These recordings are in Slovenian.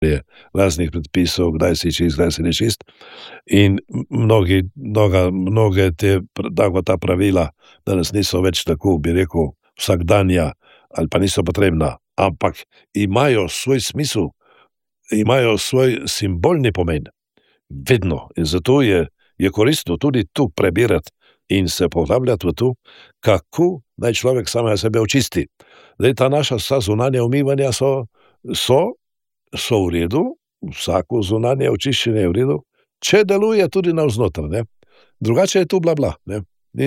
raznih predpisov, kdaj si čist, kdaj si nečist. In mnoge ta pravila danes niso več tako, bi rekel, vsakdanja ali pa niso potrebna, ampak imajo svoj smisel, imajo svoj simbolni pomen. Vedno. In zato je koristno tudi tu prebirati in se poglabljati v to, kako naj človek samega sebe očisti. Zdaj, ta naša vsa zunanja umivanja so v redu, vsako zunanje očiščenje je v redu, če deluje tudi navznoter, ne. Drugače je tu bla bla, ne.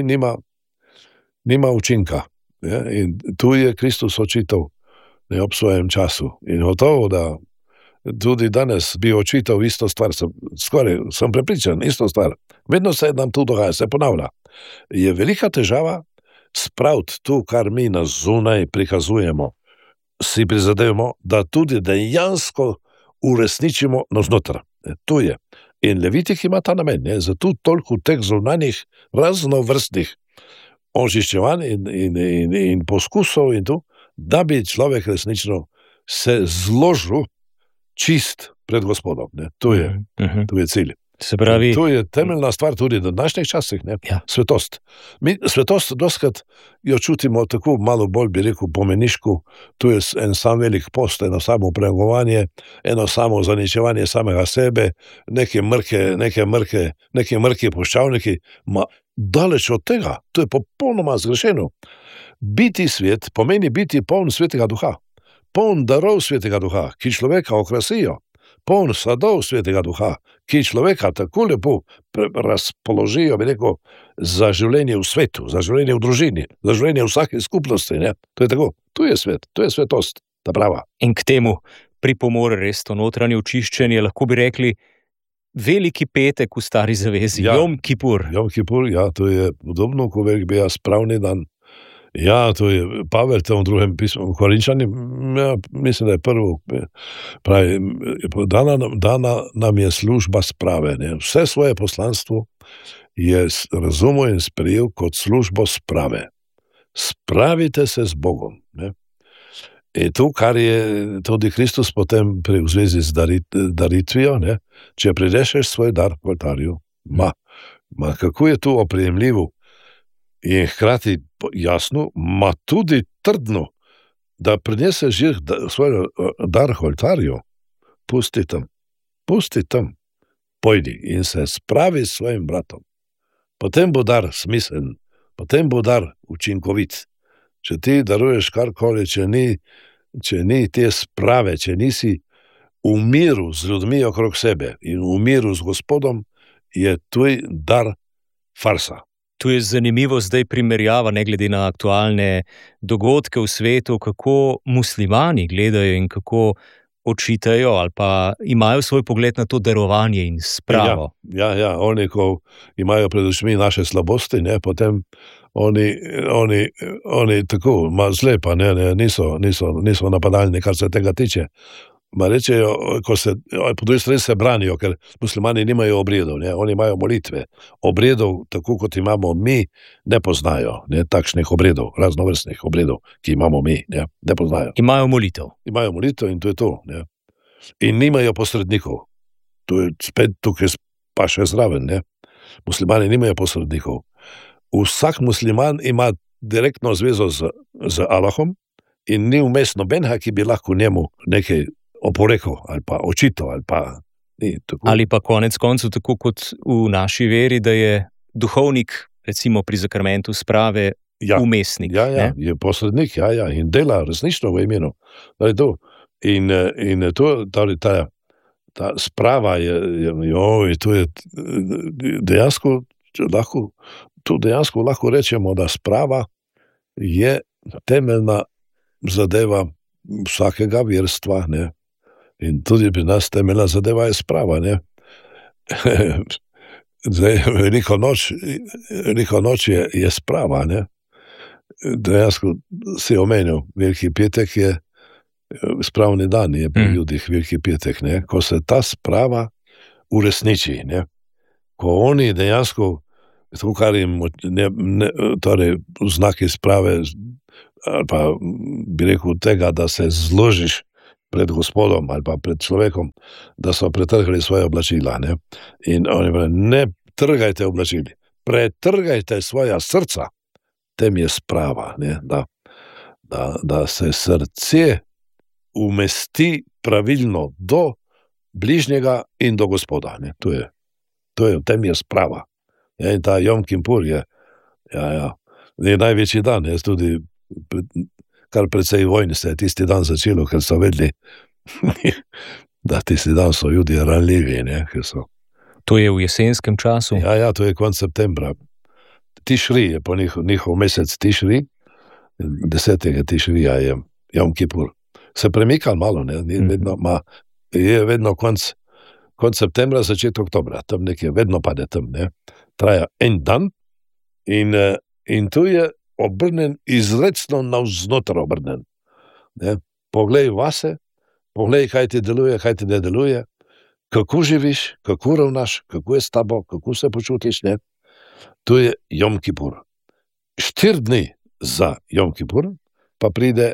Nima učinka. Ne? In tu je Kristus očital, ne, ob svojem času. In gotovo, da tudi danes bi očital isto stvar, sem prepričan, isto stvar. Vedno se nam tu dogaja, se ponavlja. Je velika težava spraviti to, kar mi na zunaj prikazujemo, si prizadevamo, da tudi dejansko uresničimo navznoter. To je. In Levitik ima ta namen, ne? Zato toliko teh zunanjih raznovrstnih očiščevanj in poskusov in to, da bi človek resnično se zložil čist pred Gospodom. Ne? To je cilj. Se pravi, to je temeljna stvar tudi v današnjih časih, ne? Ja. Svetost. Mi svetost doskrat jo čutimo tako malo bolj, bi rekel, pomeniško. To je en sam velik post, eno samo pregovanje, eno samo zaničevanje samega sebe, neke mrke puščavniki. Daleč od tega, to je popolnoma zgrešeno. Biti svet pomeni biti poln svetega duha, poln darov svetega duha, ki človeka okrasijo, poln sadov svetega duha, ki človeka tako lepo razpoložijo, bi rekel, za življenje v svetu, za življenje v družini, za življenje v vsaki skupnosti. Ne? To je tako, tu je svet, to je svetost, ta prava. In k temu pripomore res to notranje očiščenje, lahko bi rekli, Veliki petek v stari zavezi, ja. Jom Kipur. Jom Kipur, ja, to je podobno, ko velik bi spravni dan. Ja, to je Pavel v drugem pismu, Korinčani, ja, mislim, da je prvo, pravi, dana nam je služba sprave. Ne? Vse svoje poslanstvo je razumel in sprejel kot službo sprave. Spravite se z Bogom. Ne? In to, kar je tudi Kristus potem v zvezi z daritvijo, ne? Če pridešeš svoj dar v oltarju, kako je to oprijemljivo in hkrati jasno, tudi trdno, da prineseš svoj dar v oltarju, pusti tam, pojdi in se spravi s svojim bratom. Potem bo dar smiseln, potem bo dar učinkovit. Če ti daruješ karkoli, če ni te sprave, če nisi v miru z ljudmi okrog sebe in v miru z Gospodom, je tvoj dar farsa. Tu je zanimivo zdaj primerjava, ne glede na aktualne dogodke v svetu, kako muslimani gledajo in kako očitajo ali pa imajo svoj pogled na to darovanje in spravo. Ja, oni, ko imajo pred očmi naše slabosti, ne, potem oni tako, zle pa niso napadalni, kar se tega tiče. Rečejo, ko se po drugi strani se branijo, ker muslimani nimajo obredov, ne? Oni imajo molitve. Obredov, tako kot imamo mi, ne poznajo, ne? Takšnih obredov, raznovrstnih obredov, ki imamo mi, ne poznajo. Imajo molitev. Imajo molitev in to je to. Ne? In nimajo posrednikov. To je spet tukaj pa še zraven. Ne? Muslimani nimajo posrednikov. Vsak musliman ima direktno zvezo z Allahom in ni vmes nobenega, ki bi lahko njemu nekaj oporekal ali pa očital ali pa ni tako. Ali pa konec koncev tako kot v naši veri, da je duhovnik recimo pri zakramentu sprave umestnik. Ja, je posrednik, in dela resnično v imenu. In to, ta sprava to je dejansko lahko rečemo, da sprava je temeljna zadeva vsakega verstva, ne. In tudi pri nas temeljna zadeva je sprava, ne. Zdaj, veliko noč je sprava, ne. Dejansko si omenil, Veliki petek je spravni dan, je pri ljudih Veliki petek, ne. Ko se ta sprava uresniči, ne. Ko oni dejansko, to, kar jim torej znaki sprave, ali pa bi rekel tega, da se zložiš pred gospodom ali pa pred človekom, da so pretrgali svoje oblačila. Ne? In oni pravijo, ne trgajte oblačili, pretrgajte svoja srca. Tem je sprava, ne? Da se srce umesti pravilno do bližnjega in do gospoda. Ne? To je, v tem je sprava. Ja, in ta Jom Kippur je največji dan. Jaz tudi kar precej vojni se je tisti dan začelo, ker so vedeli, da tisti dan so Judje ranljivi. Ne? To je v jesenskem času? Ja, to je konec septembra. Tišri je po njihov mesec Tišri, 10. Tišrija je Jom Kippur. Se premikal malo, ne? Je vedno konec septembra, začetek oktobra, tam nekje, vedno pade tam, ne? Traja en dan in tu je obrnen, izrecno navznoter obrnen. Ne? Poglej vase, poglej, kaj ti deluje, kaj ti ne deluje, kako živiš, kako ravnaš, kako je s tabo, kako se počutiš, ne? Tu je Jom Kippur. 4 dni za Jom Kippur pa pride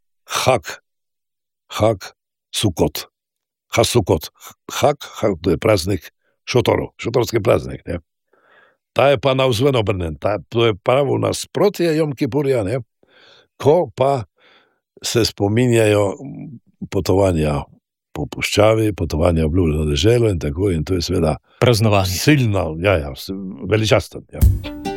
Hag Sukot. Hag, to je praznik šotorov, šotorski praznik, ne? Ta je pa navzven obrnen, to je pravo nasprotje Jom Kippurja, ne? Ko pa se spominjajo potovanja po puščavi, potovanja v obljubljeno deželo in tako, in to je seveda praznovanje. Silno, veličasten, ja.